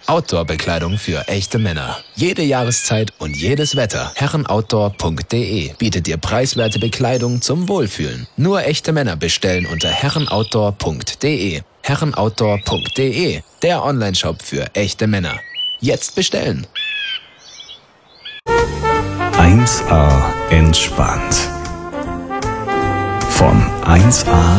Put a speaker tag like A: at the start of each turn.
A: Outdoor-Bekleidung für echte Männer. Jede Jahreszeit und jedes Wetter. Herrenoutdoor.de bietet dir preiswerte Bekleidung zum Wohlfühlen. Nur echte Männer bestellen unter herrenoutdoor.de. Herrenoutdoor.de, der Onlineshop für echte Männer. Jetzt bestellen!
B: 1A entspannt. Von 1A